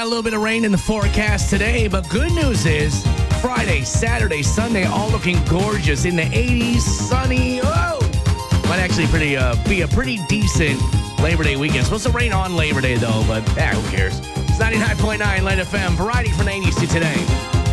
got a little bit of rain in the forecast today, but good news is Friday, Saturday, Sunday, all looking gorgeous in the 80s, sunny. Oh, might actually be a pretty decent Labor Day weekend. Supposed to rain on Labor Day, though, but who cares? It's 99.9 Light FM, variety from the 80s to today.